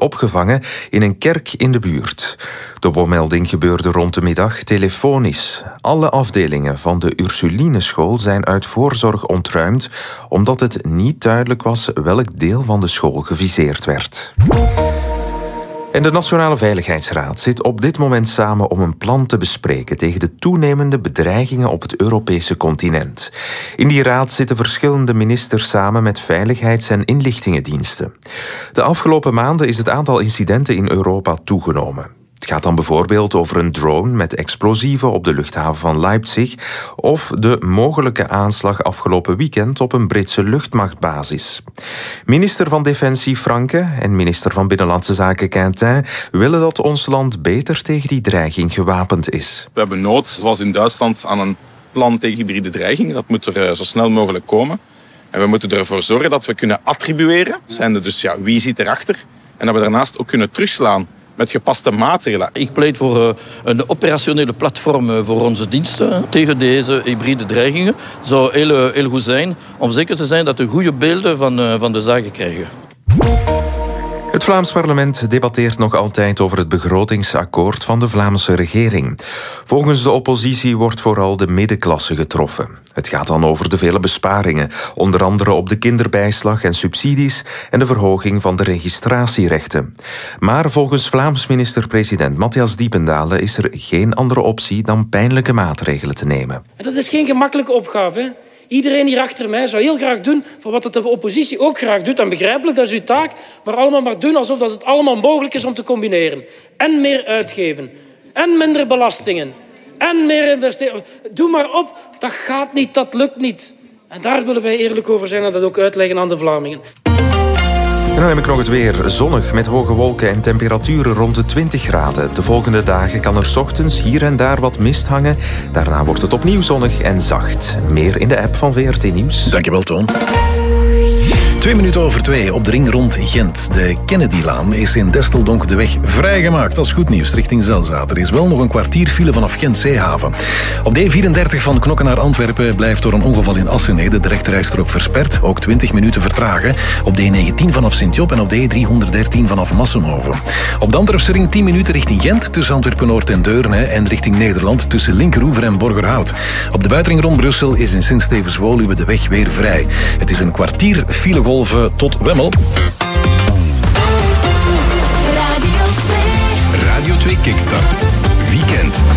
opgevangen in een kerk in de buurt. De bommelding gebeurde rond de middag telefonisch. Alle afdelingen van de Ursulineschool zijn uit voorzorg ontruimd, omdat het niet duidelijk was welk deel van de school geviseerd werd. En de Nationale Veiligheidsraad zit op dit moment samen om een plan te bespreken tegen de toenemende bedreigingen op het Europese continent. In die raad zitten verschillende ministers samen met veiligheids- en inlichtingendiensten. De afgelopen maanden is het aantal incidenten in Europa toegenomen. Het gaat dan bijvoorbeeld over een drone met explosieven op de luchthaven van Leipzig of de mogelijke aanslag afgelopen weekend op een Britse luchtmachtbasis. Minister van Defensie Franke en minister van Binnenlandse Zaken Quintin willen dat ons land beter tegen die dreiging gewapend is. We hebben nood, zoals in Duitsland, aan een plan tegen hybride dreiging. Dat moet er zo snel mogelijk komen. En we moeten ervoor zorgen dat we kunnen attribueren. Zijn er dus wie zit erachter? En dat we daarnaast ook kunnen terugslaan met gepaste maatregelen. Ik pleit voor een operationele platform voor onze diensten tegen deze hybride dreigingen. Het zou heel goed zijn om zeker te zijn dat we goede beelden van de zaken krijgen. Het Vlaams parlement debatteert nog altijd over het begrotingsakkoord van de Vlaamse regering. Volgens de oppositie wordt vooral de middenklasse getroffen. Het gaat dan over de vele besparingen, onder andere op de kinderbijslag en subsidies en de verhoging van de registratierechten. Maar volgens Vlaams minister-president Matthias Diependalen is er geen andere optie dan pijnlijke maatregelen te nemen. Dat is geen gemakkelijke opgave, hè? Iedereen hier achter mij zou heel graag doen voor wat de oppositie ook graag doet. En begrijpelijk, dat is uw taak. Maar allemaal maar doen alsof dat het allemaal mogelijk is om te combineren. En meer uitgeven. En minder belastingen. En meer investeren. Doe maar op. Dat gaat niet, dat lukt niet. En daar willen wij eerlijk over zijn en dat ook uitleggen aan de Vlamingen. En dan heb ik nog het weer. Zonnig met hoge wolken en temperaturen rond de 20 graden. De volgende dagen kan er 's ochtends hier en daar wat mist hangen. Daarna wordt het opnieuw zonnig en zacht. Meer in de app van VRT Nieuws. Dankjewel, Toon. 2:02 op de ring rond Gent. De Kennedylaan is in Desteldonk de weg vrijgemaakt. Dat is goed nieuws richting Zelzaat. Er is wel nog een kwartier file vanaf Gent-Zeehaven. Op de E34 van Knokke naar Antwerpen blijft door een ongeval in Assenede de rechterrijstrook versperd. Ook 20 minuten vertragen. Op de E19 vanaf Sint-Job en op de E313 vanaf Massenhoven. Op de Antwerpse ring 10 minuten richting Gent tussen Antwerpen-Noord en Deurne en richting Nederland tussen Linkeroever en Borgerhout. Op de buitenring rond Brussel is in Sint-Stevens-Woluwe de weg weer vrij. Het is een kwartier filegolven tot Wemmel. Radio 2 Kickstart Weekend.